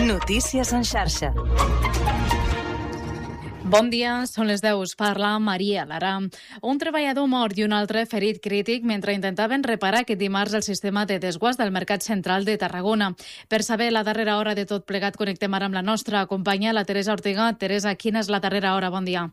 Notícies en xarxa. Bon dia, són les 10. Parla Maria Lara. Un treballador mort i un altre ferit crític mentre intentaven reparar aquest dimarts el sistema de desguàs del Mercat Central de Tarragona. Per saber la darrera hora de tot plegat, connectem ara amb la nostra companya, la Teresa Ortega. Teresa, quina és la darrera hora? Bon dia.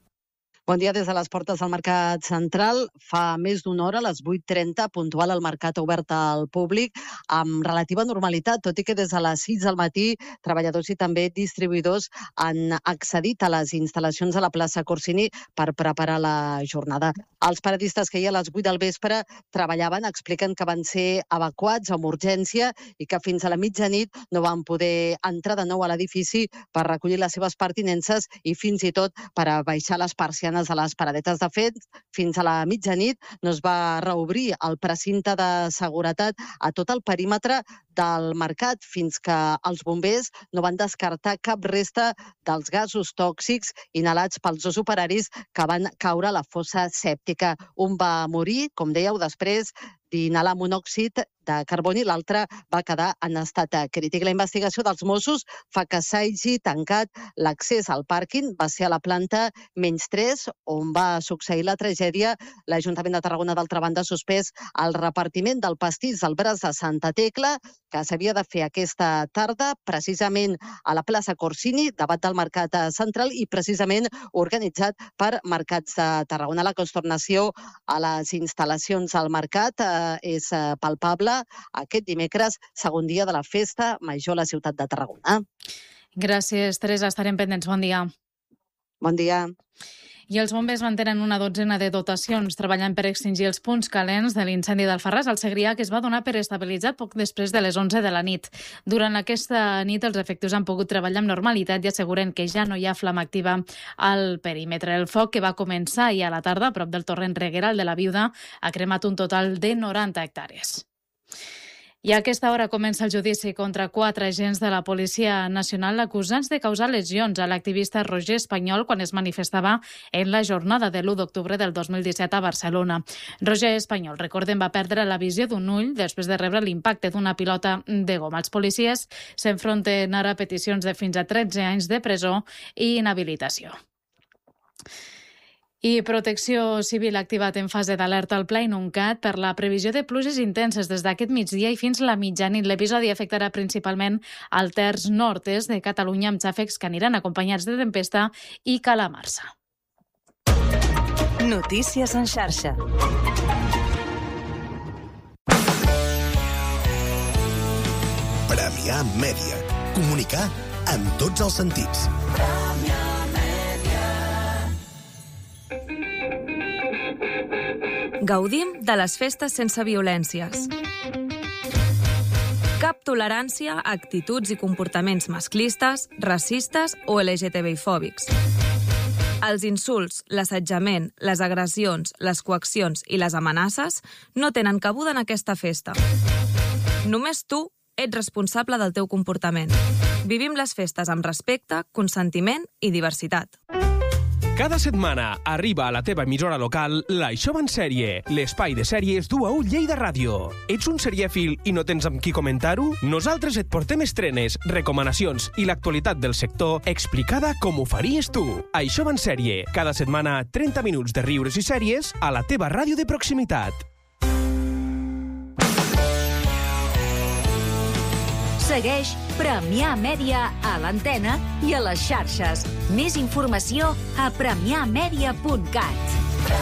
Bon dia des de les portes del Mercat Central. Fa més d'una hora, a les 8:30, puntual, el mercat obert al públic amb relativa normalitat, tot i que des de les 6 del matí treballadors i també distribuïdors han accedit a les instal·lacions de la plaça Corsini per preparar la jornada. Els paradistes que ahir a les 8 del vespre treballaven expliquen que van ser evacuats amb urgència i que fins a la mitjanit no van poder entrar de nou a l'edifici per recollir les seves pertinences i fins i tot per abaixar les persianes de les paradetes. De fet, fins a la mitjanit no es va reobrir el precinte de seguretat a tot el perímetre del mercat fins que els bombers no van descartar cap resta dels gasos tòxics inhalats pels dos operaris que van caure a la fossa sèptica. Un va morir, com dèieu, després d'inhalar monòxid de carboni, l'altre va quedar en estat crític. La investigació dels Mossos fa que s'hagi tancat l'accés al pàrquing. Va ser a la planta -3, on va succeir la tragèdia. L'Ajuntament de Tarragona, d'altra banda, ha suspès el repartiment del pastís al braç de Santa Tecla, que s'havia de fer aquesta tarda, precisament a la plaça Corsini, davant del Mercat Central, i precisament organitzat per Mercats de Tarragona. La consternació a les instal·lacions al mercat és palpable aquest dimecres, segon dia de la festa major a la ciutat de Tarragona. Gràcies, Teresa. Estarem pendents. Bon dia. Bon dia. I els bombers mantenen una dotzena de dotacions treballant per extingir els punts calents de l'incendi d'Alfarràs al Segrià, que es va donar per estabilitzat poc després de les 11 de la nit. Durant aquesta nit els efectius han pogut treballar amb normalitat i asseguren que ja no hi ha flama activa al perímetre. El foc, que va començar ahir a la tarda a prop del torrent Regueral de la Viuda, ha cremat un total de 90 hectàrees. I a aquesta hora comença el judici contra 4 agents de la Policia Nacional acusats de causar lesions a l'activista Roger Espanyol quan es manifestava en la jornada de l'1 d'octubre del 2017 a Barcelona. Roger Espanyol, recordem, va perdre la visió d'un ull després de rebre l'impacte d'una pilota de goma. Els policies s'enfronten ara a peticions de fins a 13 anys de presó i inhabilitació. I Protecció Civil ha activat en fase d'alerta al Pla Inuncat per la previsió de pluges intenses des d'aquest migdia i fins la mitjanit. L'episodi afectarà principalment al terç nord-est de Catalunya amb xàfecs que aniran acompanyats de tempesta i calamarsa. Notícies en xarxa. Premià Mèdia. Comunicar amb tots els sentits. Gaudim de les festes sense violències. Cap tolerància a actituds i comportaments masclistes, racistes o LGTBI-fòbics. Els insults, l'assetjament, les agressions, les coaccions i les amenaces no tenen cabuda en aquesta festa. Només tu ets responsable del teu comportament. Vivim les festes amb respecte, consentiment i diversitat. Cada setmana arriba a la teva emissora local l'Això va en sèrie, l'espai de sèries d'U a U Lleida Ràdio. Ets un serièfil i no tens amb qui comentar-ho? Nosaltres et portem estrenes, recomanacions i l'actualitat del sector explicada com ho faries tu. Això va en sèrie, cada setmana 30 minuts de riures i sèries a la teva ràdio de proximitat. Segueix Premià Mèdia a l'antena i a les xarxes. Més informació a premiamedia.cat.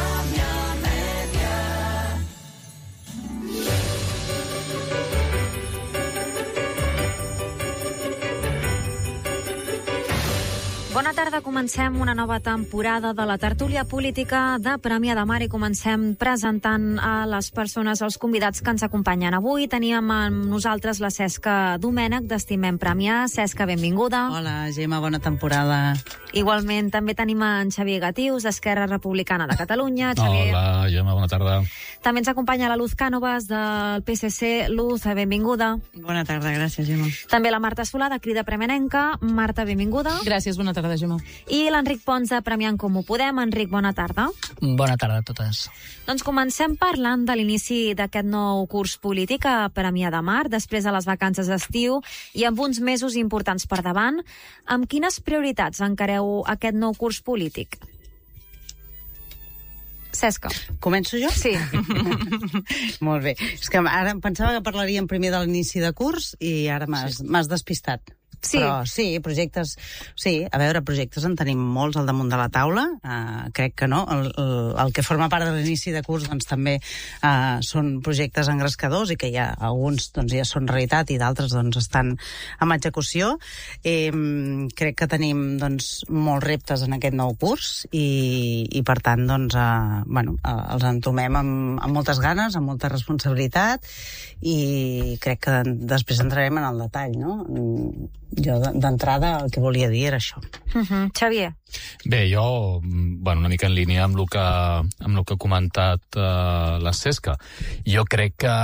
Bona tarda, comencem una nova temporada de la tertúlia política de Premià de Mar i comencem presentant a les persones, els convidats que ens acompanyen. Avui teníem amb nosaltres la Cesca Domènech d'Estimem Premià. Cesca, benvinguda. Hola, Gemma, bona temporada. Igualment, també tenim en Xavier Gatius, d'Esquerra Republicana de Catalunya. Xavier. Hola, Gemma, bona tarda. També ens acompanya la Luz Cànovas del PSC. Luz, benvinguda. Bona tarda, gràcies, Gemma. També la Marta Solà, de Crida Premenenca. Marta, benvinguda. Gràcies, bona tarda. tarda, Gemma. I l'Enric Pons de Premià en Comú Podem. Enric, bona tarda. Bona tarda a totes. Doncs comencem parlant de l'inici d'aquest nou curs polític a Premià de Mar, després de les vacances d'estiu i amb uns mesos importants per davant. Amb quines prioritats encareu aquest nou curs polític? Cesca. Començo jo? Sí. Molt bé. És que ara em pensava que parlaríem primer de l'inici de curs i ara m'has despistat. Sí. Però sí, projectes... Sí, a veure, projectes en tenim molts al damunt de la taula. Crec que no. El que forma part de l'inici de curs doncs, també són projectes engrescadors i que alguns doncs, ja són realitat i d'altres doncs, estan en execució. Crec que tenim doncs, molts reptes en aquest nou curs i per tant doncs, els entomem amb moltes ganes, amb molta responsabilitat i crec que després entrarem en el detall, no? Jo, d'entrada, el que volia dir era això. Xavier. Bé, jo, una mica en línia amb el que ha comentat la Cesca. Jo crec que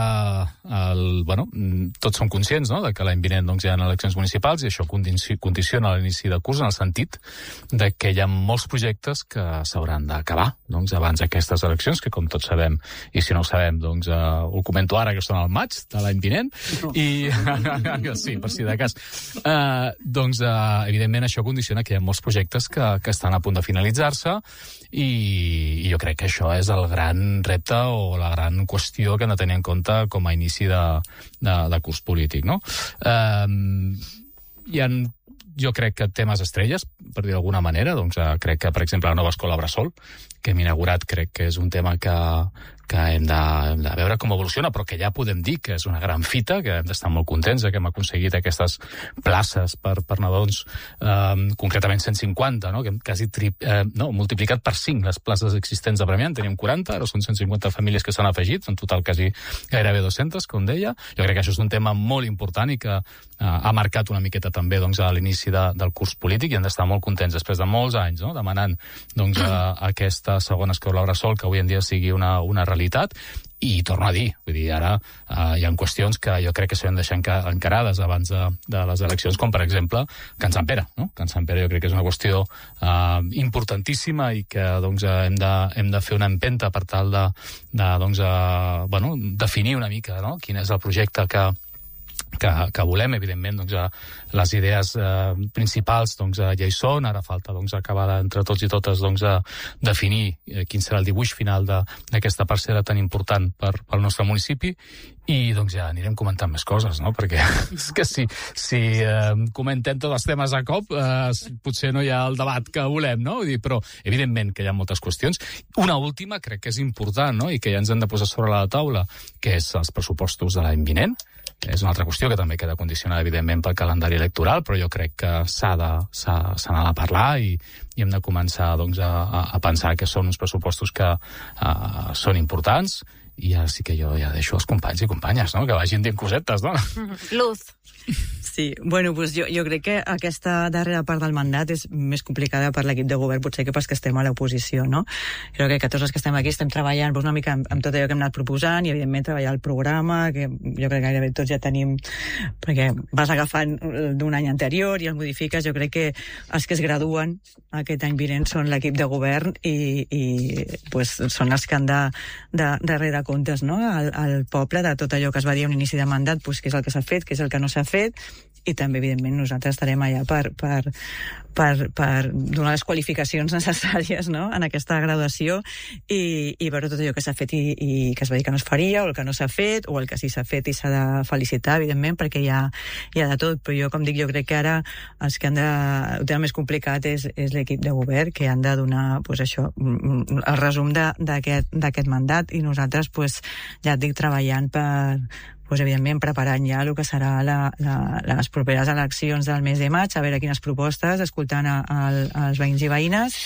tots som conscients, no?, de que l'any vinent doncs, hi ha eleccions municipals i això condiciona l'inici de curs en el sentit de que hi ha molts projectes que s'hauran d'acabar doncs, abans d'aquestes eleccions, que com tots sabem, i si no ho sabem, doncs ho comento ara, que són al maig de l'any vinent, i sí, per si de cas. Evidentment, això condiciona que hi ha molts projectes que estan a punt de finalitzar-se i jo crec que això és el gran repte o la gran qüestió que hem de tenir en compte com a inici de curs polític, no? Hi ha, jo crec que temes estrelles, per dir d'alguna manera, doncs crec que, per exemple, la nova escola Bressol, que hem inaugurat, crec que és un tema que hem de veure com evoluciona, però que ja podem dir que és una gran fita, que hem d'estar molt contents que hem aconseguit aquestes places per nadons, concretament 150, no? Que hem quasi multiplicat per 5 les places existents de Premià, en teníem 40, ara són 150 famílies que s'han afegit, en total quasi gairebé 200, com deia. Jo crec que això és un tema molt important i que ha marcat una miqueta també doncs, a l'inici del curs polític i hem d'estar molt contents després de molts anys, no? Demanant doncs, aquesta segona escola Bressol que avui en dia sigui una realitat. I torno a dir, vull dir, ara hi ha qüestions que jo crec que s'han de deixar encarades abans de les eleccions, com per exemple Can Sant Pere, no? Can Sant Pere jo crec que és una qüestió importantíssima i que doncs, hem de fer una empenta per tal de definir una mica, no? Quin és el projecte que volem, evidentment, doncs, les idees principals doncs, ja hi són, ara falta doncs, acabar entre tots i totes doncs, definir quin serà el dibuix final d'aquesta parcel·la tan important pel nostre municipi i doncs, ja anirem comentant més coses, no? Perquè és que si comentem tots els temes a cop potser no hi ha el debat que volem, no? Vull dir, però evidentment que hi ha moltes qüestions. Una última crec que és important, no? I que ja ens hem de posar sobre la taula, que és els pressupostos de l'any vinent. És una altra qüestió que també queda condicionada, evidentment, pel calendari electoral, però jo crec que s'ha d'anar a parlar i hem de començar doncs, a pensar que són uns pressupostos que són importants i ara sí que jo ja deixo els companys i companyes, no?, que vagin dient cosetes, no? Luz. Sí, bueno, doncs jo crec que aquesta darrera part del mandat és més complicada per l'equip de govern, potser que pas que estem a l'oposició, no? Crec que tots els que estem aquí estem treballant una mica amb tot allò que hem anat proposant i, evidentment, treballar el programa, que jo crec que gairebé tots ja tenim, perquè vas agafant d'un any anterior i el modifiques. Jo crec que els que es graduen aquest any vinent són l'equip de govern i pues, són els que han de retre comptes, no?, al poble de tot allò que es va dir a un inici de mandat, pues, què és el que s'ha fet, què és el que no s'ha fet, i també, evidentment, nosaltres estarem allà per donar les qualificacions necessàries, no?, en aquesta graduació i veure tot allò que s'ha fet i que es va dir que no es faria, o el que no s'ha fet, o el que sí s'ha fet i s'ha de felicitar, evidentment, perquè hi ha de tot. Però jo, com dic, jo crec que ara els que han de... El tema més complicat és l'equip de govern, que han de donar, pues, això, el resum d'aquest mandat, i nosaltres, pues, ja et dic, treballant pues, evidentment, preparant ja el que serà les properes eleccions del mes de maig, a veure quines propostes, escoltant els veïns i veïnes,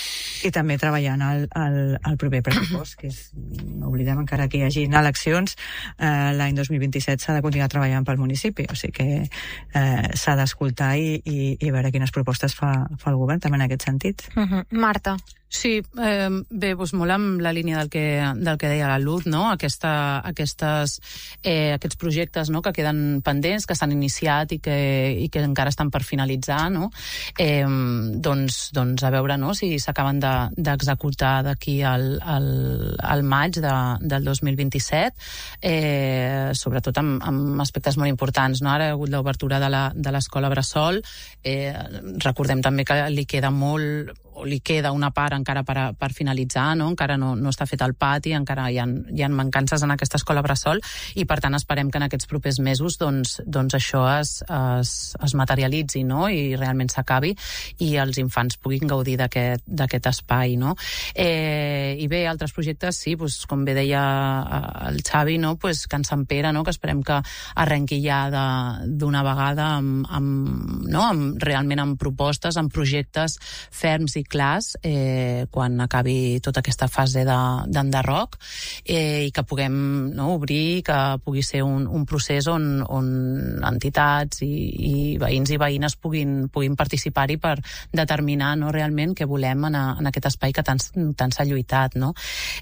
I també treballant al proper pressupost, que no oblidem, encara que hi hagi eleccions, l'any 2027 s'ha de continuar treballant pel municipi, o sigui que s'ha d'escoltar i veure quines propostes fa el govern també en aquest sentit. Marta. Sí, bé, doncs molt amb la línia del que deia la Luz, no? Aquests projectes, no? Que queden pendents, que s'han iniciat i que encara estan per finalitzar, no? Doncs a veure, no? Si s'acaben d'executar d'aquí al maig del 2027, sobretot amb aspectes molt importants, no? Ara hi ha hagut l'obertura de l'escola Bressol, recordem també que li queda molt, o li queda una part encara per finalitzar, no? Encara no està fet el pati, encara hi ha mancances en aquesta escola Bressol, i per tant esperem que en aquests propers mesos doncs això es materialitzi, no? I realment s'acabi i els infants puguin gaudir d'aquest espai, no? I bé, altres projectes, sí, doncs, com bé deia el Xavi, no? Pues Can Sant Pere, no? Que esperem que arrenqui ja d'una vegada realment amb propostes, amb projectes ferms i clars quan acabi tota aquesta fase d'enderroc, i que puguem obrir, que pugui ser un procés on entitats i veïns i veïnes puguin participar-hi per determinar realment què volem en aquest espai que tant s'ha lluitat, no?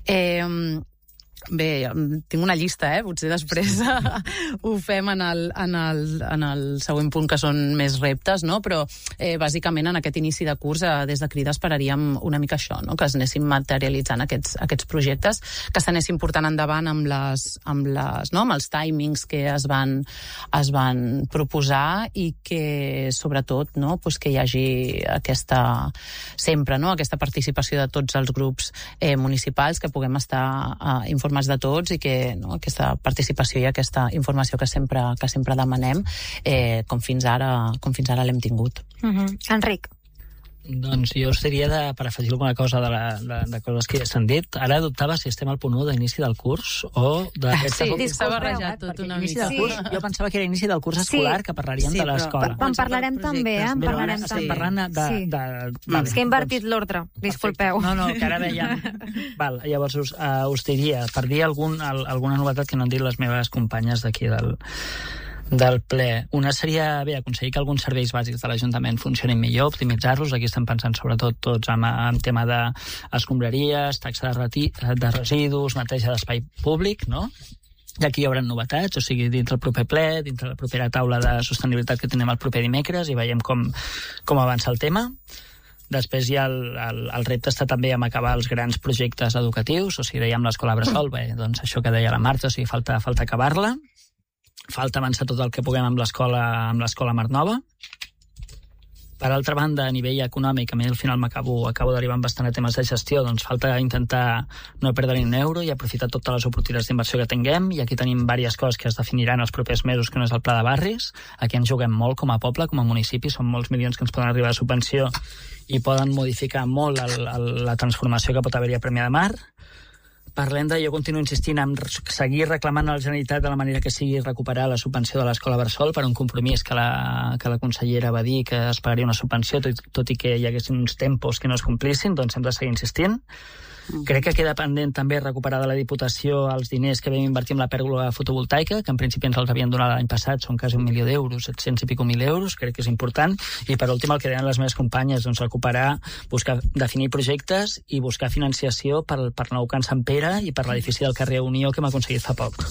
Bé, tinc una llista, potser després ho fem en el següent punt, que són més reptes, no? Però bàsicament en aquest inici de curs des de Crida esperaríem una mica això, no? Que es anessin materialitzant aquests projectes, que s'anessin portant endavant amb els timings que es van proposar, i que sobretot, no? Pues que hi hagi aquesta participació de tots els grups municipals, que puguem estar informats de tots, i que aquesta participació i aquesta informació que sempre demanem, com fins ara l'hem tingut. Enric. Doncs jo us diria, per afegir alguna cosa de coses que ja s'han dit, ara dubtava si estem al punt 1 d'inici del curs o de... Sí, s'ha barrejat tot una mica. Jo pensava que era inici del curs escolar, que parlaríem de l'escola. En parlarem també, Estem parlant de... És que he invertit l'ordre, disculpeu. No, que ara dèiem... Llavors us diria, per dir alguna novetat que no han dit les meves companyes d'aquí del ple. Una seria, aconseguir que alguns serveis bàsics de l'Ajuntament funcionin millor, optimitzar-los. Aquí estem pensant sobretot tots en tema d'escombraries, taxa de residus, neteja d'espai públic, no? I aquí hi haurà novetats, o sigui, dintre el proper ple, dintre la propera taula de sostenibilitat que tenim el proper dimecres, i veiem com avança el tema. Després hi ha el repte està també en acabar els grans projectes educatius, o sigui, dèiem l'escola Bressol, doncs això que deia la Marta, o sigui, falta acabar-la. Falta avançar tot el que puguem amb l'escola Mar Nova. Per altra banda, a nivell econòmic, a mi al final m'acabo derivant bastant a temes de gestió, doncs falta intentar no perdre ni un euro i aprofitar totes les oportunitats d'inversió que tinguem, i aquí tenim diverses coses que es definiran els propers mesos, que no és el pla de barris. Aquí ens juguem molt com a poble, com a municipi, són molts milions que ens poden arribar a subvenció i poden modificar molt la transformació que pot haver-hi a Premià de Mar. Parlem jo continuo insistint en seguir reclamant a la Generalitat de la manera que sigui recuperar la subvenció de l'escola Bressol, per un compromís que la consellera va dir que es pagaria una subvenció, tot i que hi haguessin uns tempos que no es complissin, doncs hem de seguir insistint. Crec que queda pendent també recuperar de la Diputació els diners que vam invertir en la pèrgola fotovoltaica, que en principi ens els havien donat l'any passat, són quasi 1 milió d'euros, 700 i pico mil euros, crec que és important. I per últim, el que deien les meves companyes, doncs recuperar, definir projectes i buscar financiació per nou Can Sant Pere i per l'edifici del carrer Unió que hem aconseguit fa poc.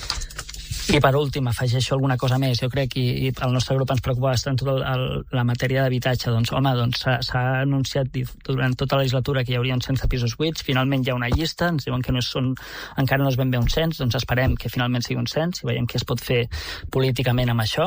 I per últim, afegeixo alguna cosa més. Jo crec que el nostre grup ens preocupa bastant la matèria d'habitatge. Doncs, s'ha anunciat durant tota la legislatura que hi hauria uns 100 pisos buits. Finalment hi ha una llista, ens diuen que encara no és ben bé un cens, doncs esperem que finalment sigui un cens i veiem què es pot fer políticament amb això.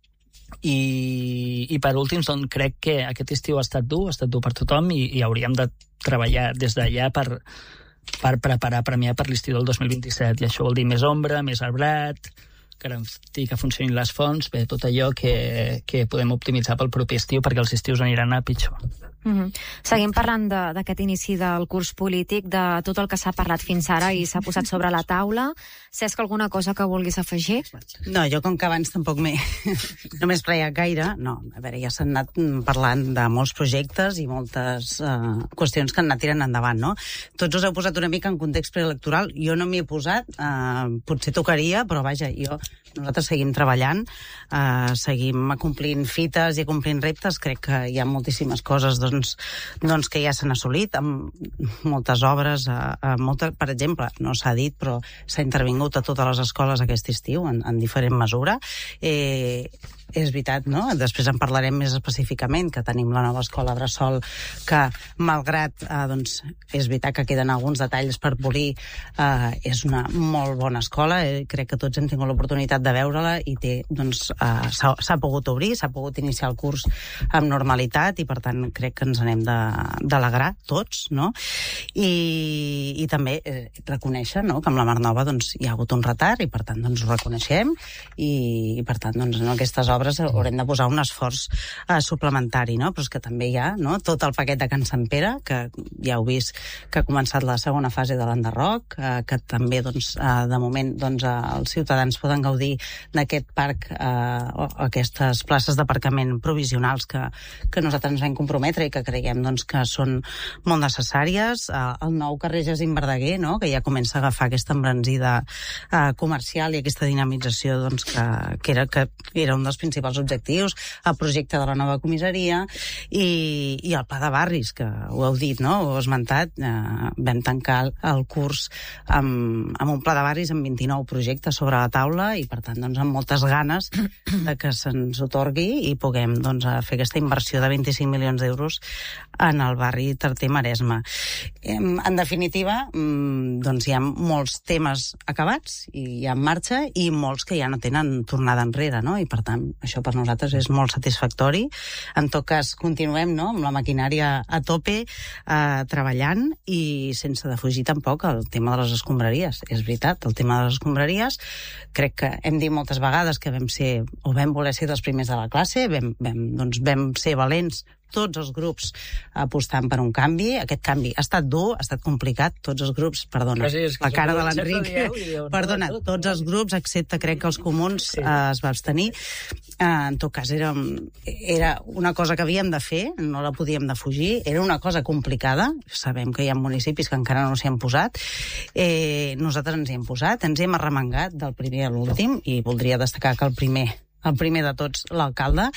I per últim, doncs, crec que aquest estiu ha estat dur per tothom, i hauríem de treballar des d'allà per preparar Premià per l'estiu del 2027, i això vol dir més ombra, més arbrat, garantir que funcionin les fonts, tot allò que podem optimitzar pel proper estiu, perquè els estius aniran a pitjor. Seguim parlant d'aquest inici del curs polític, de tot el que s'ha parlat fins ara i s'ha posat sobre la taula. Cesc, alguna cosa que vulguis afegir? No, jo com que abans tampoc no m'he esplaiat gaire, no, a veure, ja s'han anat parlant de molts projectes i moltes qüestions que han anat tirant endavant, no? Tots us heu posat una mica en context preelectoral, jo no m'hi he posat, potser tocaria, però vaja, nosaltres seguim treballant, seguim complint fites i complint reptes, crec que hi ha moltíssimes coses doncs que ja s'han assolit, amb moltes obres, per exemple, no s'ha dit, però s'ha intervingut a totes les escoles aquest estiu, en diferent mesura. És veritat, no? Després en parlarem més específicament, que tenim la nova escola Bressol, que, malgrat, és veritat que queden alguns detalls per polir, és una molt bona escola, crec que tots hem tingut l'oportunitat de veure-la i s'ha pogut obrir, s'ha pogut iniciar el curs amb normalitat i, per tant, crec que ens n'hem d'alegrar tots, no? I també reconèixer, no?, que amb la Mar Nova hi ha hagut un retard i, per tant, ho reconeixem i, per tant, en aquestes obres haurem de posar un esforç suplementari, no? Però és que també hi ha tot el paquet de Can Sant Pere, que ja heu vist que ha començat la segona fase de l'enderroc, que també, de moment, els ciutadans poden gaudir d'aquest parc, aquestes places d'aparcament provisionals que nosaltres ens vam comprometre i que creiem que són molt necessàries. El nou carrer Jacint Verdaguer, que ja comença a agafar aquesta embranzida comercial i aquesta dinamització que era un dels principals objectius, el projecte de la nova comissaria i el pla de barris, que ho heu dit, no? Ho heu esmentat, vam tancar el curs amb un pla de barris amb 29 projectes sobre la taula i, per tant, amb moltes ganes de que se'ns otorgui i puguem fer aquesta inversió de 25 milions d'euros en el barri Tarter-Maresme. En definitiva, hi ha molts temes acabats i ja en marxa i molts que ja no tenen tornada enrere, no? I, per tant, això per nosaltres és molt satisfactori. En tot cas, continuem amb la maquinària a tope, treballant i sense defugir tampoc el tema de les escombraries. És veritat, el tema de les escombraries, crec que hem dit moltes vegades que vam voler ser dels primers de la classe, vam ser valents tots els grups apostant per un canvi. Aquest canvi ha estat dur, ha estat complicat, tots els grups, perdona, la cara de l'Enric, perdona, tots els grups, excepte crec que els comuns es va abstenir. En tot cas, era una cosa que havíem de fer, no la podíem defugir, era una cosa complicada, sabem que hi ha municipis que encara no s'hi han posat, nosaltres ens hi hem posat, ens hem arremangat del primer a l'últim, i voldria destacar que el primer de tots, l'alcalde,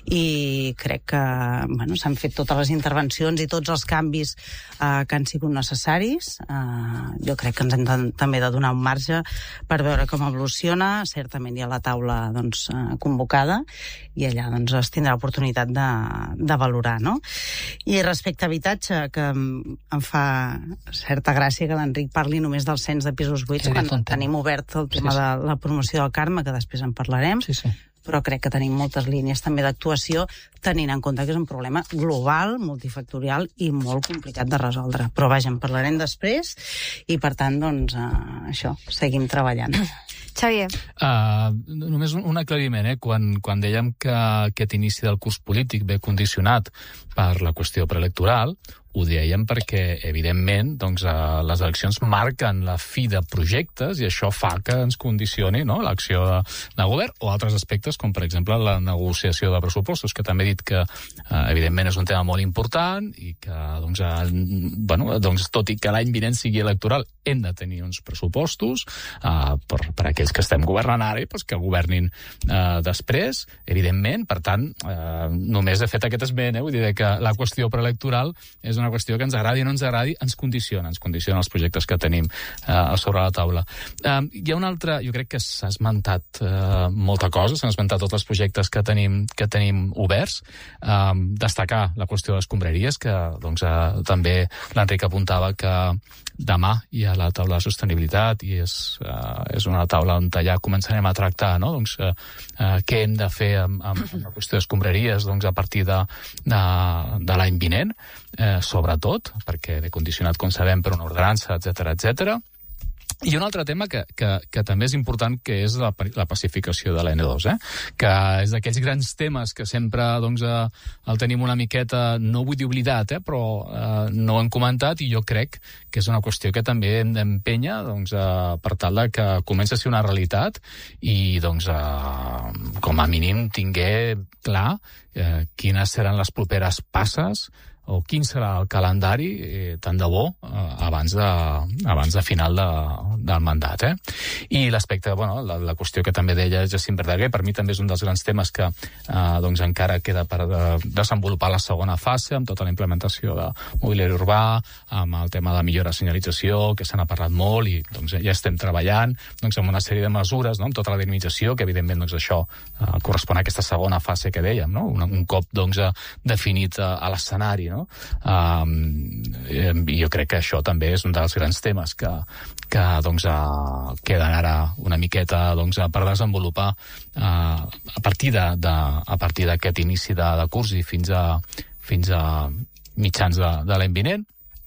i crec que s'han fet totes les intervencions i tots els canvis que han sigut necessaris. Jo crec que ens hem també de donar un marge per veure com evoluciona. Certament hi ha la taula convocada i allà es tindrà oportunitat de valorar, no? I respecte a habitatge, que em fa certa gràcia que l'Enric parli només del cens de pisos buits quan tenim obert el tema de la promoció del Carme, que després en parlarem. Però crec que tenim moltes línies també d'actuació, tenint en compte que és un problema global, multifactorial i molt complicat de resoldre. Però vaja, en parlarem després i, per tant, això, seguim treballant. Xavier. Només un aclariment, quan dèiem que aquest inici del curs polític ve condicionat per la qüestió preelectoral, ho dèiem perquè, evidentment, les eleccions marquen la fi de projectes i això fa que ens condicioni l'acció de govern o altres aspectes, com per exemple la negociació de pressupostos, que també he dit que, evidentment, és un tema molt important i que, tot i que l'any vinent sigui electoral, hem de tenir uns pressupostos per aquells que estem governant ara i que governin després, evidentment. Per tant, només he fet aquest esment, vull dir que la qüestió preelectoral és una qüestió que ens agradi o no ens agradi, ens condiciona els projectes que tenim sobre la taula. Hi ha una altra, jo crec que s'ha esmentat molta cosa, s'han esmentat tots els projectes que tenim oberts. Destacar la qüestió de les escombraries, que també l'Enric apuntava que demà hi ha la taula de sostenibilitat i és una taula on allà començarem a tractar què hem de fer amb la qüestió d'escombraries a partir de l'any vinent, sobretot, perquè ve condicionat, com sabem, per una ordenança, etc. I un altre tema que també és important, que és la pacificació de l'N2, que és d'aquells grans temes que sempre doncs, el tenim una miqueta, no vull dir oblidat, però no ho hem comentat, i jo crec que és una qüestió que també hem d'empènyer doncs, per tal de que comenci a ser una realitat i doncs, com a mínim tinguer clar quines seran les properes passes o quin serà el calendari, tant de bo, abans de final del mandat. I l'aspecte, la qüestió que també deia Jacint Verdaguer, per mi també és un dels grans temes que doncs encara queda per desenvolupar la segona fase, amb tota la implementació de mobiliari urbà, amb el tema de millora de senyalització, que se n'ha parlat molt, i doncs, ja estem treballant doncs, amb una sèrie de mesures, amb tota la dinamització, que evidentment doncs, això correspon a aquesta segona fase que dèiem, un cop doncs, definit a l'escenari. Jo crec que això també és un dels grans temes que doncs, queden ara una miqueta doncs, per desenvolupar a partir d'aquest inici de curs i fins a mitjans de l'any vinent.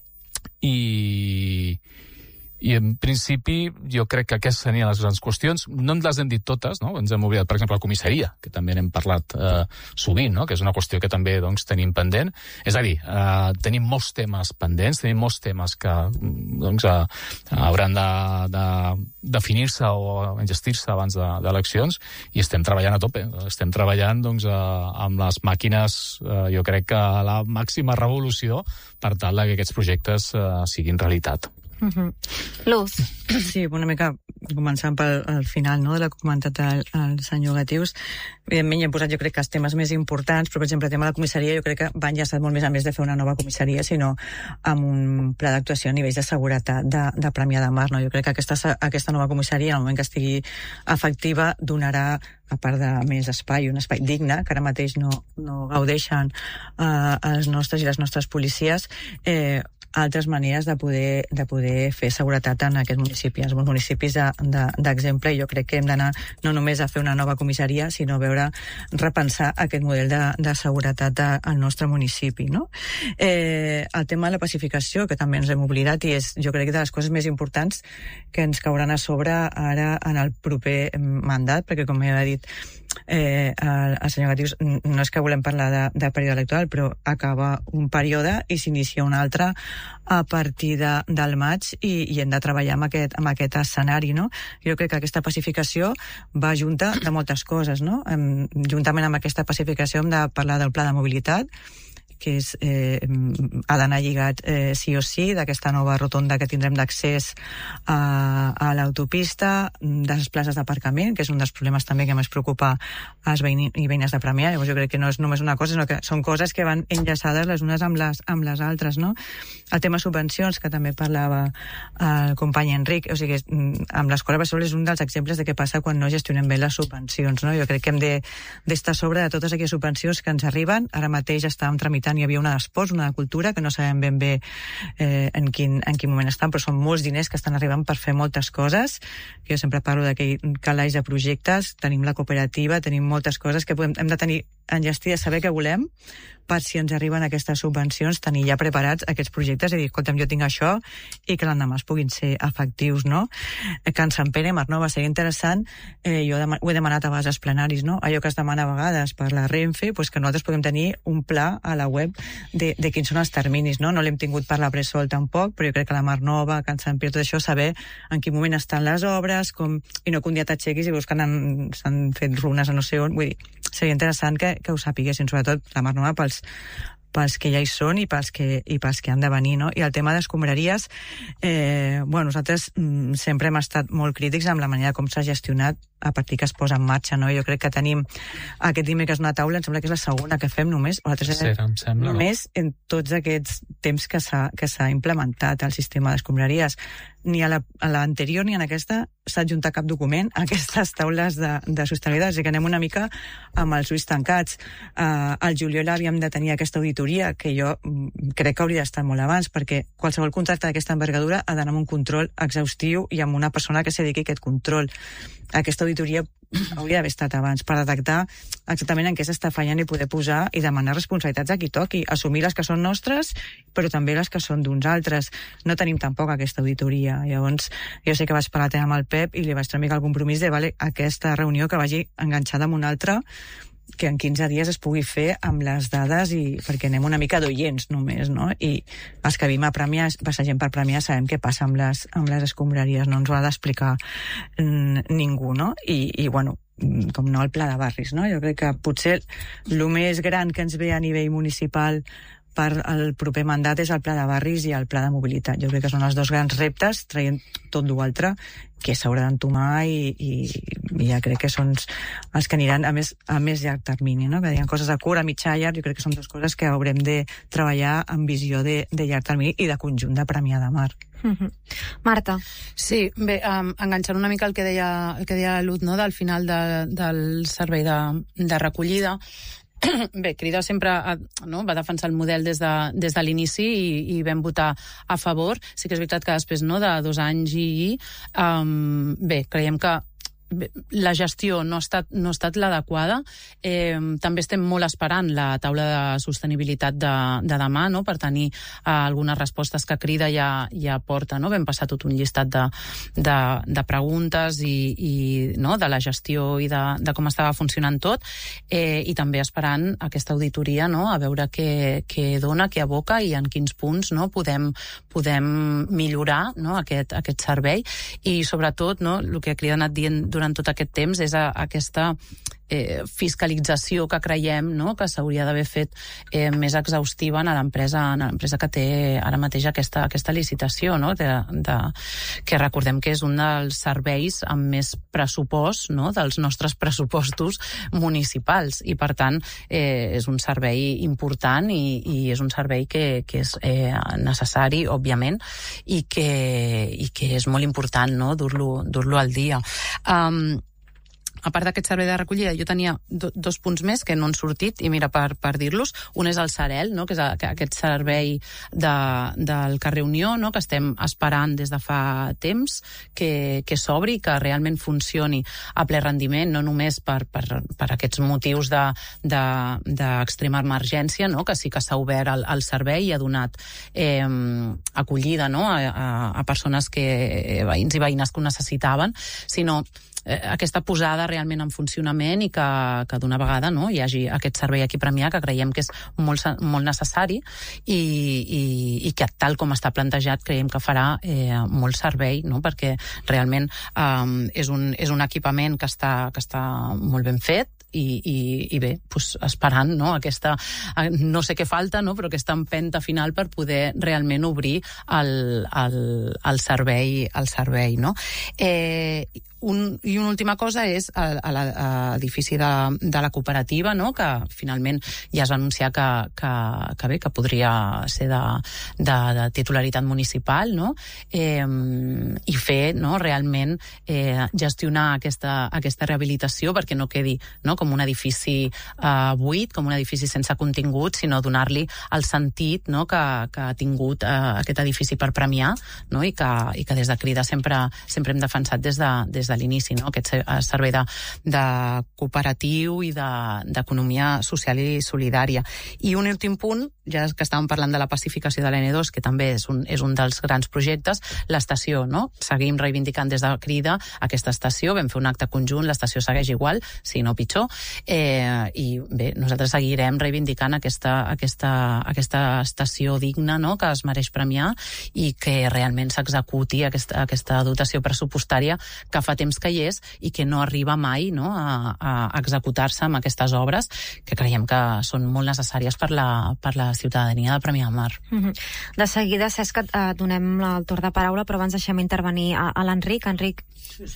I en principi jo crec que aquestes serien les grans qüestions. No les hem dit totes, no? Ens hem oblidat, per exemple, la comissaria, que també n'hem parlat sovint, no? Que és una qüestió que també doncs, tenim pendent. És a dir, tenim molts temes pendents, tenim molts temes que doncs, hauran de definir-se o engestir-se abans d'eleccions, i estem treballant a tope. Estem treballant doncs, amb les màquines, jo crec que a la màxima revolució, per tal que aquests projectes siguin realitat. Luz. Sí, una mica començant pel final, no?, de la que ha comentat el senyor Gatius. Evidentment hi hem posat, jo crec, que els temes més importants, però, per exemple, el tema de la comissaria, jo crec que va enllaçat molt més a més de fer una nova comissaria, sinó amb un pla d'actuació a nivells de seguretat de Premià de Mar, no? Jo crec que aquesta nova comissaria, en el moment que estigui efectiva, donarà, a part de més espai, un espai digne, que ara mateix no gaudeixen els nostres i les nostres policies, altres maneres de poder fer seguretat en aquest municipi, els municipis d'exemple, i jo crec que hem d'anar no només a fer una nova comissaria, sinó a repensar aquest model de seguretat al nostre municipi, no? El tema de la pacificació, que també ens hem oblidat, i és, jo crec, de les coses més importants que ens cauran a sobre ara en el proper mandat, perquè, com ja ha dit el senyor Gatius, no és que volem parlar de període electoral, però acaba un període i s'inicia un altre a partir del maig, i hem de treballar amb aquest escenari, no? Jo crec que aquesta pacificació va junta de moltes coses, no? Juntament amb aquesta pacificació hem de parlar del pla de mobilitat, que ha d'anar lligat sí o sí d'aquesta nova rotonda que tindrem d'accés a l'autopista, de les places d'aparcament, que és un dels problemes també que més preocupa als veïns i veïnes de Premià. Llavors jo crec que no és només una cosa, sinó que són coses que van enllaçades les unes amb les altres, no? El tema subvencions, que també parlava el company Enric, o sigui, amb l'escola Bressol és un dels exemples de què passa quan no gestionem bé les subvencions, no? Jo crec que hem d'estar a sobre de totes aquelles subvencions que ens arriben. Ara mateix estàvem tramitant, hi havia una d'esports, una de cultura, que no sabem ben bé en quin moment estan, però són molts diners que estan arribant per fer moltes coses. Jo sempre parlo d'aquell calaix de projectes, tenim la cooperativa, tenim moltes coses que hem de tenir enllestides, saber què volem, per si ens arriben aquestes subvencions, tenir ja preparats aquests projectes i dir, escolta'm, jo tinc això, i que l'endemà es puguin ser efectius, no? Can Sant Pere, Mar Nova, seria interessant, jo ho he demanat a vegades als plenaris, no? Allò que es demana a vegades per la Renfe, pues que nosaltres podem tenir un pla a la web de quins són els terminis, no? No l'hem tingut per la Bressol tampoc, però jo crec que la Mar Nova, Can Sant Pere, tot això, saber en quin moment estan les obres, i no que un dia t'aixequis i veus que s'han fet runes a no sé on. Vull dir, seria interessant que ho sapiguessin, sobretot la Mar Nova pels que ja hi són i pels que han de venir, no? I el tema d'escombraries, nosaltres sempre hem estat molt crítics amb la manera com s'ha gestionat a partir que es posa en marxa, no? Jo crec que tenim aquest dimecres una taula, em sembla que és la segona que fem només, o la tercera, només en tots aquests temps que s'ha implementat el sistema d'escombraries. Ni a l'anterior ni en aquesta s'ha adjuntat cap document a aquestes taules de sostenibilitat, o sigui que anem una mica amb els ulls tancats. Al juliol havíem de tenir aquesta auditoria, que jo crec que hauria d'estar molt abans, perquè qualsevol contracte d'aquesta envergadura ha d'anar amb un control exhaustiu i amb una persona que se dediqui a aquest control. Aquesta auditoria hauria d'haver estat abans, per detectar exactament en què s'està fallant i poder posar i demanar responsabilitats a qui toqui, assumir les que són nostres, però també les que són d'uns altres. No tenim tampoc aquesta auditoria. Llavors, jo sé que vaig parlar amb el Pep i li vaig tramitar el compromís de aquesta reunió que vagi enganxada amb una altra, que en 15 dies es pugui fer amb les dades i perquè anem una mica d'oients només, no? I els que vim a Premià, passegem per Premià, sabem què passa amb les escombraries, no ens ho ha d'explicar ningú, no? I bueno, com no el pla de barris, no? Jo crec que potser el més gran que ens ve a nivell municipal per al proper mandat és el pla de barris i el pla de mobilitat. Jo crec que són els dos grans reptes, traient tot l'altre, que s'haurà d'entomar i ja crec que són els que aniran a més llarg termini, no? Que hi ha coses a curt, a mitjà, llarg, jo crec que són dues coses que haurem de treballar amb visió de llarg termini i de conjunt de Premià de Mar. Marta. Sí, bé, enganxant una mica el que deia Lut, no?, del final del servei de recollida. Bé, Crida sempre va defensar el model des de l'inici i vam votar a favor. Sí que és veritat que després de 2 anys bé, creiem que la gestió no ha estat l'adequada. També estem molt esperant la taula de sostenibilitat de demà, no?, per tenir algunes respostes que Crida ja porta, no? Vam passar tot un llistat de preguntes i no, de la gestió i de com estava funcionant tot, i també esperant aquesta auditoria, no?, a veure què dona, què aboca i en quins punts, no, podem millorar, no, aquest servei. I sobretot, no, el que Crida ha anat dient durant tot aquest temps és aquesta fiscalització que creiem, no?, que s'hauria d'haver fet més exhaustiva en l'empresa que té ara mateix aquesta licitació, no?, que recordem que és un dels serveis amb més pressupost, no?, dels nostres pressupostos municipals, i per tant és un servei important i és un servei que és necessari, òbviament, i que és molt important, no?, dur-lo al dia. A part d'aquest servei de recollida, jo tenia 2 punts més que no han sortit, i mira, per dir-los. Un és el Sarel, no?, que és aquest servei del carrer Unió, no?, que estem esperant des de fa temps que s'obri, que realment funcioni a ple rendiment, no només per aquests motius d'extrema emergència, no?, que sí que s'ha obert el servei i ha donat acollida, no?, a persones veïns i veïnes que ho necessitaven, sinó aquesta posada realment en funcionament i que d'una vegada, no, hi hagi aquest servei aquí a Premià, que creiem que és molt necessari i que tal com està plantejat creiem que farà molt servei, no?, perquè realment és un equipament que està molt ben fet i bé, doncs esperant, no, aquesta, no sé què falta, no?, però aquesta empenta final per poder realment obrir el servei, no? I una última cosa és l'edifici de la cooperativa, no?, que finalment ja es va anunciar que podria ser de titularitat municipal, no?, i fer, no, realment gestionar aquesta rehabilitació perquè no quedi, no, com un edifici buit, com un edifici sense contingut, sinó donar-li el sentit, no, que ha tingut aquest edifici per Premià, no?, i que des de Crida sempre hem defensat des de l'inici, no?, aquest servei de cooperatiu i d'economia social i solidària. I un últim punt, ja que estàvem parlant de la pacificació de l'N2, que també és un dels grans projectes, l'estació, no? Seguim reivindicant des de Crida aquesta estació, vam fer un acte conjunt, l'estació segueix igual, si no pitjor, i bé, nosaltres seguirem reivindicant aquesta estació digna, no?, que es mereix Premià i que realment s'executi aquesta dotació pressupostària que fa temps que hi és i que no arriba mai, no?, a executar-se amb aquestes obres que creiem que són molt necessàries per la ciutadania de Premià de Mar. De seguida, Cesc, et donem el torn de paraula, però abans deixem intervenir a l'Enric. Enric.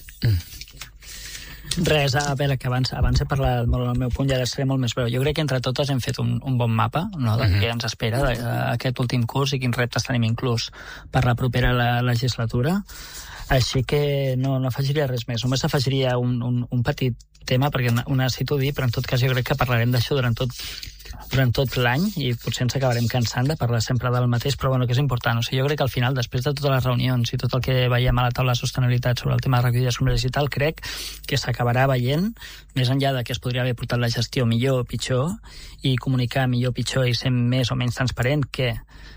Res, a veure, que abans he parlat molt del meu punt, ja seré molt més breu. Jo crec que entre totes hem fet un bon mapa, no?, de què ens espera aquest últim curs i quins reptes tenim inclús per la propera legislatura. Així que no afegiria res més. Només afegiria un petit tema, perquè ho necessito dir, però en tot cas jo crec que parlarem d'això durant tot durant tot l'any i potser ens acabarem cansant de parlar sempre del mateix, però bueno, que és important. O sigui, jo crec que al final, després de totes les reunions i tot el que veiem a la taula de sostenibilitat sobre el tema de recollida d'escombraries i tal, crec que s'acabarà veient, més enllà de que es podria haver portat la gestió millor o pitjor i comunicar millor o pitjor i ser més o menys transparent, que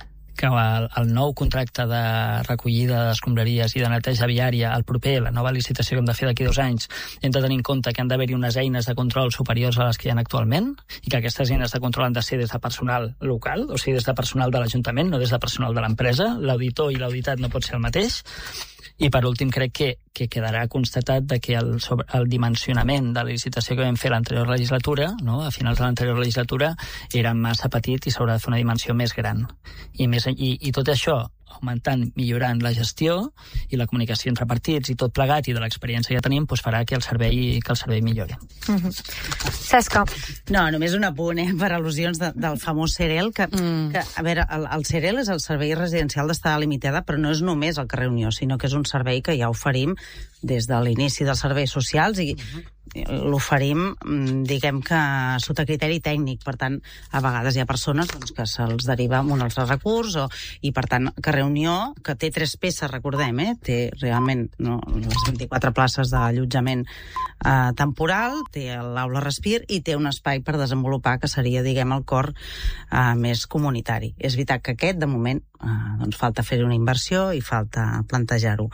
el nou contracte de recollida d'escombraries i de neteja viària, el proper, la nova licitació que hem de fer d'aquí 2 anys, hem de tenir en compte que han d'haver-hi unes eines de control superiors a les que hi ha actualment i que aquestes eines de control han de ser des de personal local, o sigui, des de personal de l'Ajuntament, no des de personal de l'empresa. L'auditor i l'auditat no pot ser el mateix. I per últim crec que quedarà constatat de que el dimensionament de la licitació que vam fer l'anterior legislatura, no, a finals de l'anterior legislatura, era massa petit i s'haurà de fer una dimensió més gran. I tot això, augmentant, millorant la gestió i la comunicació entre partits i tot plegat i de l'experiència que tenim, doncs farà que el servei millori. Cesca. No, només un apunt, per al·lusions del famós CEREL, que a veure, el CEREL és el Servei Residencial d'Estada Limitada, però no és només el carrer Unió, sinó que és un servei que ja oferim des de l'inici dels serveis socials i l'oferim, diguem que sota criteri tècnic. Per tant, a vegades hi ha persones que se'ls deriva amb un altre recurs i, per tant, carrer Unió, que té 3 peces, recordem, té realment les 24 places d'allotjament temporal, té l'aula Respir i té un espai per desenvolupar que seria, diguem, el cor més comunitari. És veritat que aquest, de moment, falta fer una inversió i falta plantejar-ho.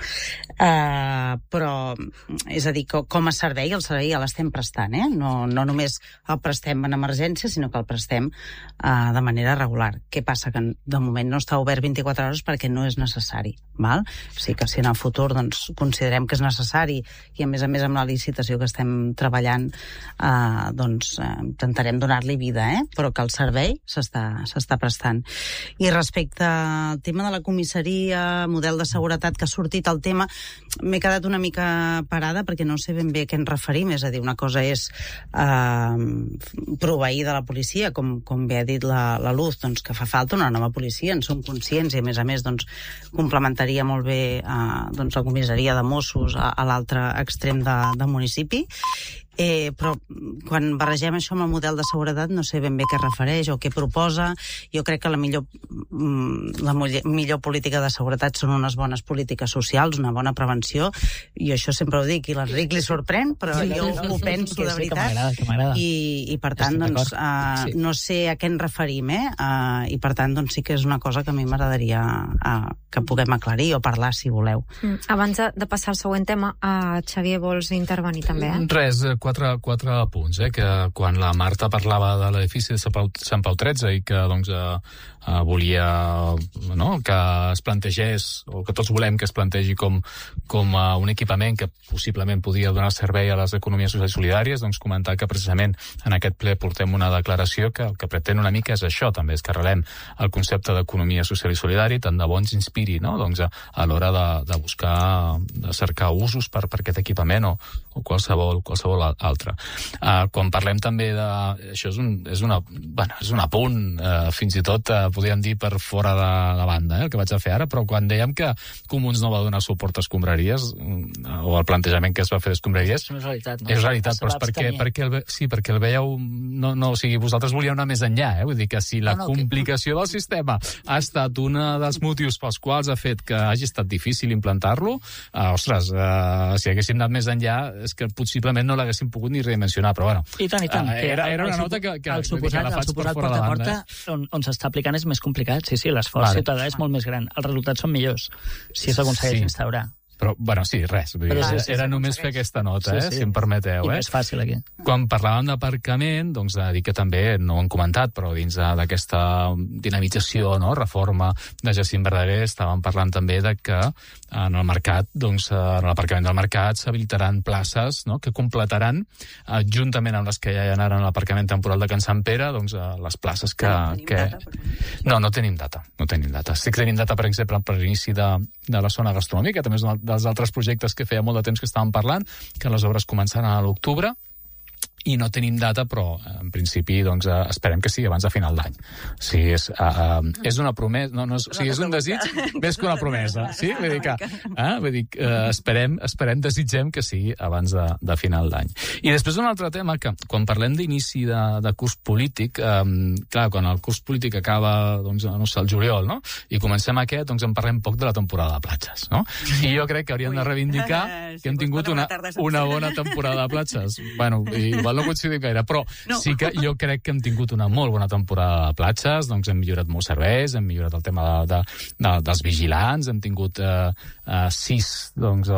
Però, és a dir, com a servei, el servei ja l'estem prestant, no només el prestem en emergència, sinó que el prestem de manera regular. Què passa? Que de moment no està obert 24 hores perquè no és necessari, val? O sigui que si en el futur considerem que és necessari i a més amb la licitació que estem treballant intentarem donar-li vida, però que el servei s'està prestant. I respecte al tema de la comissaria, model de seguretat, que ha sortit el tema, m'he quedat una mica parada perquè no sé ben bé a què ens referim. És a dir, una cosa és proveir de la policia, com bé ha dit la Luz, que fa falta una nova policia, en som conscients i a més complementaria molt bé la comissaria de Mossos a l'altre extrem del municipi. Però quan barregem això amb el model de seguretat no sé ben bé què refereix o què proposa. Jo crec que la millor política de seguretat són unes bones polítiques socials, una bona prevenció, i això sempre ho dic, i l'Enric li sorprèn, però jo ho penso de veritat. I per tant, no sé a què ens referim, i per tant, sí que és una cosa que a mi m'agradaria que puguem aclarir o parlar, si voleu. Abans de passar al següent tema, Xavier, vols intervenir també? Res, 4 punts, que quan la Marta parlava de l'edifici de Sant Pau 13 i que volia que es plantegés, o que tots volem que es plantegi com un equipament que possiblement podia donar servei a les economies socials i solidàries, comentar que precisament en aquest ple portem una declaració que el que pretén una mica és això, també és que arrelem el concepte d'economia social i solidària, tant de bo ens inspiri a l'hora de buscar, de cercar usos per aquest equipament o qualsevol altre. Quan parlem també de... Això és un apunt, fins i tot podríem dir per fora de banda, el que vaig a fer ara, però quan dèiem que Comuns no va donar suport a escombraries, o al plantejament que es va fer d'escombraries... És realitat, no? És realitat, però perquè el veieu... O sigui, vosaltres volíeu anar més enllà, vull dir que si la complicació del sistema ha estat un dels motius pels quals ha fet que hagi estat difícil implantar-lo, ostres, si haguéssim anat més enllà, és que possiblement no l'haguéssim pogut ni redimensionar, però bueno. I tant. Era una nota que el suposat porta on s'està aplicant és més complicat. Sí, l'esforç ciutadà és molt més gran. Els resultats són millors si s'aconsegueix instaurar. Però, sí, res. Era només fer aquesta nota, si em permeteu. I més fàcil, aquí. Quan parlàvem d'aparcament, de dir que també, no ho hem comentat, però dins d'aquesta dinamització, reforma de Jacint Verdaguer, estàvem parlant també de que en el mercat, en l'aparcament del mercat, s'habilitaran places que completaran, juntament amb les que ja hi ha ara en l'aparcament temporal de Can Sant Pere, les places que... No tenim data. Sí que tenim data, per exemple, per l'inici de la zona gastronòmica, també és dels altres projectes que feia molt de temps que estàvem parlant, que les obres començaran a l'octubre, i no tenim data, però en principi doncs, esperem que sigui abans de final d'any. O sigui, és una promesa, o sigui, és un desig més que una promesa. Sí? Vull dir que esperem, desitgem que sigui abans de final d'any. I després un altre tema, que quan parlem d'inici de curs polític, clar, quan el curs polític acaba, doncs, no sé, el juliol, no? I comencem aquest, doncs en parlem poc de la temporada de platges, no? I jo crec que hauríem de reivindicar que hem tingut una bona temporada de platges. Bueno, igual no coincidim gaire, però sí que jo crec que hem tingut una molt bona temporada de platges, doncs hem millorat molts serveis, hem millorat el tema dels vigilants, hem tingut 6, doncs,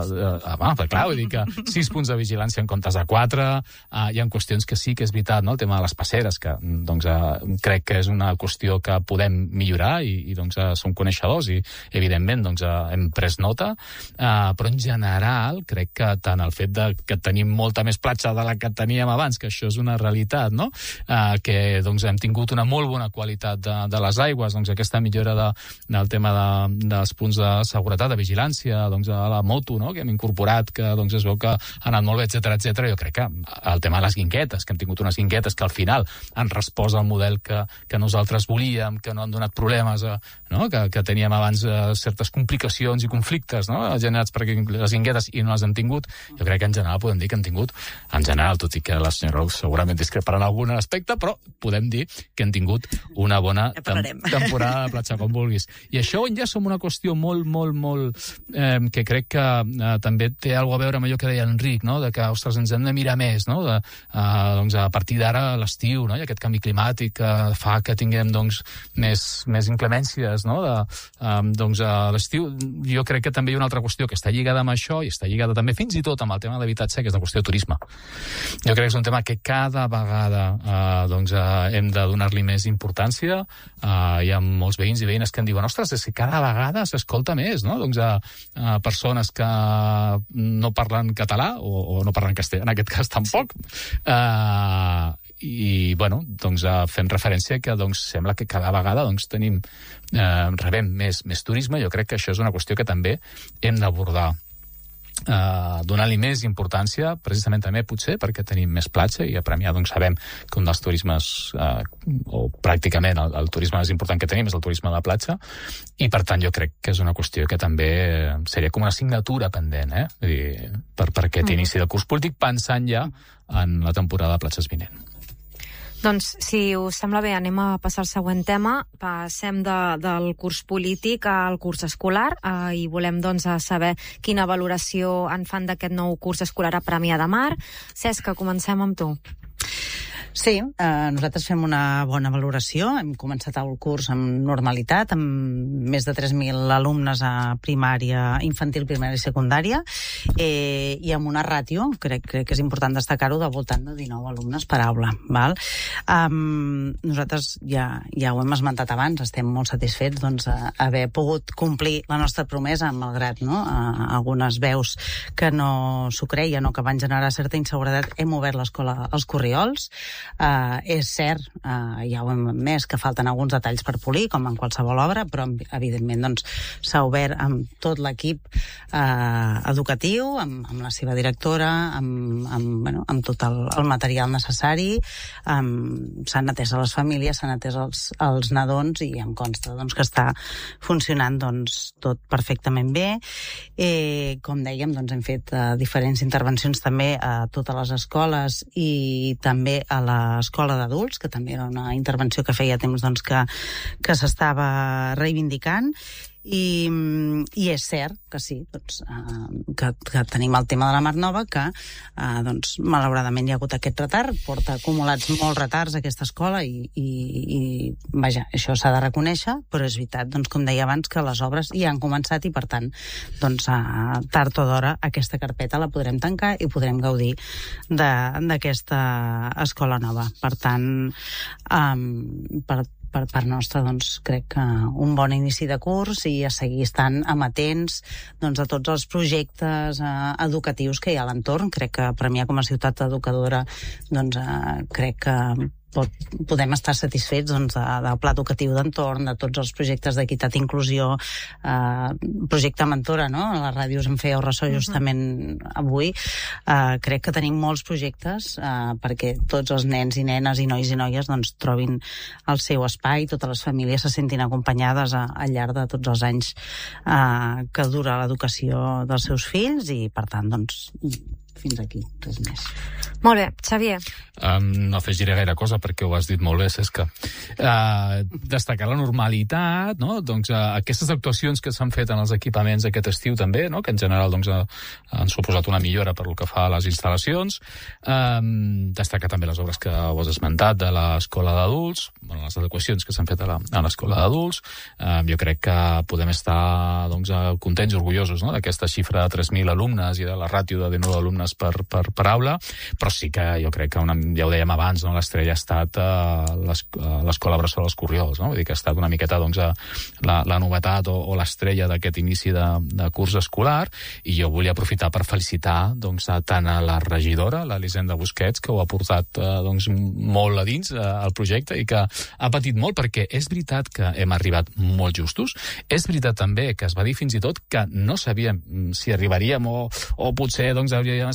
clar, vull dir que 6 punts de vigilància en comptes de 4, hi ha qüestions que sí que és veritat, no? El tema de les passeres, que doncs, crec que és una qüestió que podem millorar i doncs, som coneixedors i, evidentment, doncs, hem pres nota, però en general crec que tant el fet que tenim molta més platja de la que teníem abans, que això és una realitat, no? Que doncs, hem tingut una molt bona qualitat de les aigües, doncs, aquesta millora del tema dels punts de seguretat, de vigilància, doncs, a la moto, no? Que hem incorporat, que doncs, es veu que ha anat molt bé, etcètera. Jo crec que el tema de les guinguetes, que hem tingut unes guinguetes que al final han respost al model que nosaltres volíem, que no han donat problemes, no? Que teníem abans certes complicacions i conflictes, no? Generats per les guinguetes i no les hem tingut. Jo crec que en general podem dir que hem tingut, en general, tot i que la senyora Rous segurament discreparà en algun aspecte, però podem dir que hem tingut una bona temporada de platja, com vulguis. I això ja som una qüestió molt, que crec que també té alguna a veure amb allò que deia Enric, no? De que, ostres, ens hem de mirar més, no? Doncs a partir d'ara l'estiu, no? I aquest canvi climàtic fa que tinguem doncs, més inclemències, no? Doncs a l'estiu jo crec que també hi ha una altra qüestió que està lligada amb això i està lligada també fins i tot amb el tema de l'habitatge, que és la qüestió de turisme. Jo crec que és un tema que cada vegada hem de donar-li més importància. Hi ha molts veïns i veïnes que em diuen, ostres, és que cada vegada s'escolta més, no? Doncs persones que no parlen català o no parlen castellà, en aquest cas tampoc, i bueno, doncs fem referència que doncs, sembla que cada vegada doncs, rebem més turisme. Jo crec que això és una qüestió que també hem d'abordar, donar-li més importància, precisament també potser perquè tenim més platja, i a Premià doncs, sabem que un dels turismes o pràcticament el turisme més important que tenim és el turisme de la platja, i per tant jo crec que és una qüestió que també seria com una assignatura pendent, Vull dir, per aquest inici de curs polític, pensant ja en la temporada de platges vinent. Doncs, si us sembla bé, anem a passar al següent tema. Passem del curs polític al curs escolar i volem doncs, saber quina valoració en fan d'aquest nou curs escolar a Premià de Mar. Cesc, comencem amb tu. Sí, nosaltres fem una bona valoració. Hem començat el curs amb normalitat, amb més de 3.000 alumnes a primària, infantil, primària i secundària, i amb una ràtio, crec que és important destacar-ho, de voltant de 19 alumnes per aula. Val? Nosaltres ja ho hem esmentat abans, estem molt satisfets haver pogut complir la nostra promesa, malgrat algunes veus que no s'ho creien o que van generar certa inseguretat. Hem obert l'escola als Corriols. És cert, ja ho hem admès, que falten alguns detalls per polir, com en qualsevol obra, però evidentment s'ha obert amb tot l'equip educatiu, amb la seva directora, amb tot el material necessari, s'han atès a les famílies, s'han atès als nadons, i em consta que està funcionant tot perfectament bé. Com dèiem, hem fet diferents intervencions també a totes les escoles i també a l'escola d'adults, que també era una intervenció que feia temps que s'estava reivindicant. I és cert que sí, que tenim el tema de la Mar Nova, que malauradament hi ha hagut aquest retard, porta acumulats molts retards aquesta escola i vaja, això s'ha de reconèixer, però és veritat, com deia abans, que les obres ja han començat i per tant, tard o d'hora aquesta carpeta la podrem tancar i podrem gaudir d'aquesta escola nova. Per tant, per part nostra, crec que un bon inici de curs i a seguir estant amatents a tots els projectes educatius que hi ha a l'entorn. Crec que Premià, com a ciutat educadora, crec que podem estar satisfets del pla educatiu d'entorn, de tots els projectes d'equitat i inclusió, projecte Mentora, no? A les ràdios em fèieu ressò justament avui. Crec que tenim molts projectes perquè tots els nens i nenes i nois i noies doncs, trobin el seu espai, totes les famílies se sentin acompanyades al llarg de tots els anys que dura l'educació dels seus fills i, per tant, doncs, fins aquí, res més. Molt bé, Xavier. No afegiré gaire cosa perquè ho has dit molt bé, Cesca. Destacar la normalitat, no? Doncs aquestes actuacions que s'han fet en els equipaments aquest estiu també, no? Que en general doncs, han suposat una millora per el que fa a les instal·lacions. Destacar també les obres que ho has esmentat de l'escola d'adults, les adequacions que s'han fet a l'escola d'adults. Jo crec que podem estar doncs, contents i orgullosos, no? D'aquesta xifra de 3.000 alumnes i de la ràtio de 19 alumnes per aula, però sí que jo crec que, ja ho dèiem abans, no? L'estrella ha estat l'escola Bressol dels Corriols, no? Vull dir que ha estat una miqueta doncs, la novetat o l'estrella d'aquest inici de curs escolar, i jo volia aprofitar per felicitar doncs, tant a la regidora, l'Elisenda Busquets, que ho ha portat doncs, molt a dins al projecte i que ha patit molt, perquè és veritat que hem arribat molt justos, és veritat també que es va dir fins i tot que no sabíem si arribaríem o potser doncs, hauríem